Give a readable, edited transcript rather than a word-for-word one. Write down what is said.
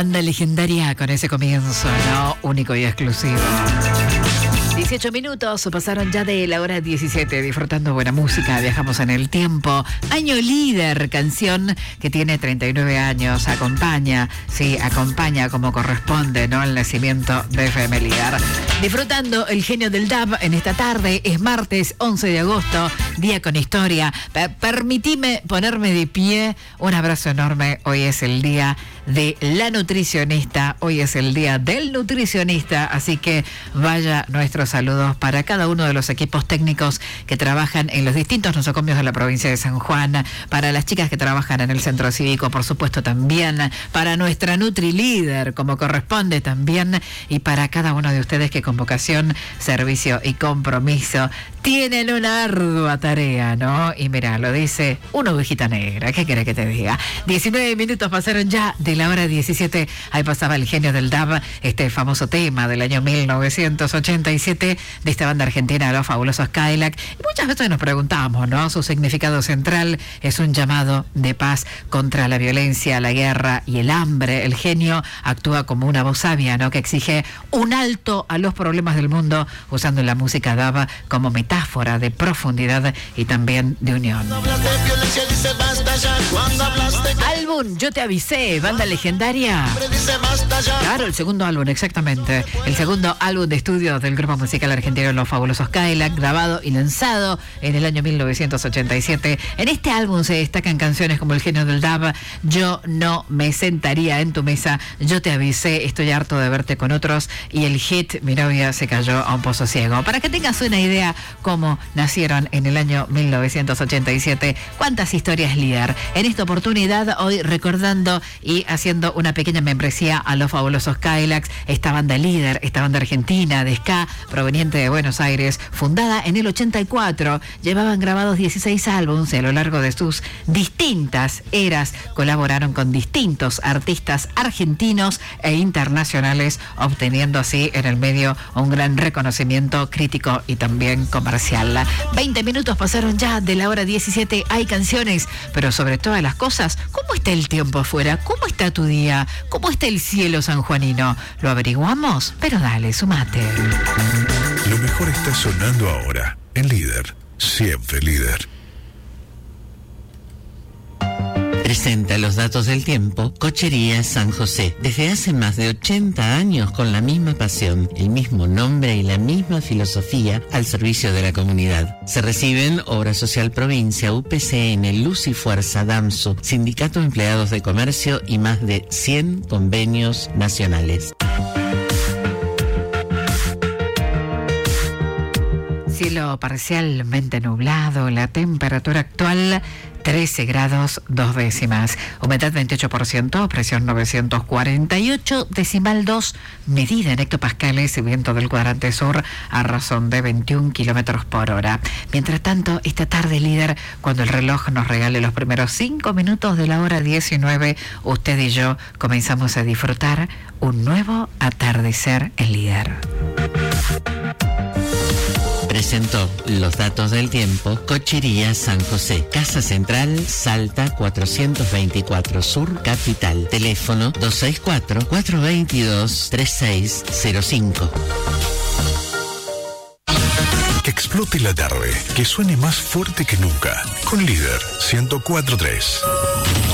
banda legendaria con ese comienzo, ¿no? Único y exclusivo. 18 minutos pasaron ya de la hora 17, disfrutando buena música, viajamos en el tiempo. Año Líder, canción que tiene 39 años, acompaña como corresponde, ¿no? El nacimiento de FM Líder. Disfrutando el genio del dub en esta tarde, es martes 11 de agosto, día con historia. Permitime ponerme de pie, un abrazo enorme, hoy es el día de la nutricionista, hoy es el día del nutricionista, así que vaya nuestros saludos para cada uno de los equipos técnicos que trabajan en los distintos nosocomios de la provincia de San Juan, para las chicas que trabajan en el centro cívico, por supuesto también, para nuestra Nutri Líder, como corresponde también, y para cada uno de ustedes que con vocación, servicio y compromiso tienen una ardua tarea, ¿no? Y mira, lo dice una ovejita negra, ¿qué querés que te diga? 19 minutos pasaron ya de la hora 17, ahí pasaba el genio del dub, este famoso tema del año 1987 de esta banda argentina, Los Fabulosos Cadillac. Y muchas veces nos preguntamos, ¿no? Su significado central es un llamado de paz contra la violencia, la guerra y el hambre. El genio actúa como una voz sabia, ¿no? Que exige un alto a los problemas del mundo, usando la música dub como metáfora de profundidad y también de unión. Álbum Yo Te Avisé, banda legendaria. Claro, el segundo álbum, exactamente. El segundo álbum de estudio del grupo musical argentino Los Fabulosos Cadillac, grabado y lanzado en el año 1987. En este álbum se destacan canciones como El genio del dub, Yo no me sentaría en tu mesa, Yo te avisé, Estoy harto de verte con otros, y el hit Mi novia se cayó a un pozo ciego. Para que tengas una idea cómo nacieron en el año 1987, cuántas historias líder. En esta oportunidad, hoy recordando y haciendo una pequeña membresía a Los Fabulosos Cadillacs, esta banda líder, esta banda argentina de ska proveniente de Buenos Aires, fundada en el 84, llevaban grabados 16 álbumes y a lo largo de sus distintas eras colaboraron con distintos artistas argentinos e internacionales, obteniendo así en el medio un gran reconocimiento crítico y también comercial. 20 minutos pasaron ya de la hora 17, hay canciones, pero sobre todas las cosas, ¿cómo está el tiempo afuera? ¿Cómo está tu día? ¿Cómo está el cielo sanjuanino? ¿Lo averiguamos? Pero dale, sumate. Lo mejor está sonando ahora en Líder, siempre líder. Presenta los datos del tiempo Cochería San José. Desde hace más de 80 años con la misma pasión, el mismo nombre y la misma filosofía al servicio de la comunidad. Se reciben Obra Social Provincia, UPCN, Luz y Fuerza, DAMSU, Sindicato de Empleados de Comercio y más de 100 convenios nacionales. Cielo parcialmente nublado, la temperatura actual 13 grados 2 décimas, humedad 28%, presión 948, decimal 2, medida en hectopascales y viento del cuadrante sur a razón de 21 kilómetros por hora. Mientras tanto, esta tarde líder, cuando el reloj nos regale los primeros 5 minutos de la hora 19, usted y yo comenzamos a disfrutar un nuevo atardecer en líder. Presentó los datos del tiempo Cochería San José, Casa Central, Salta 424 Sur, Capital. Teléfono 264-422-3605. Que explote la tarde, que suene más fuerte que nunca. Con Líder 104.3.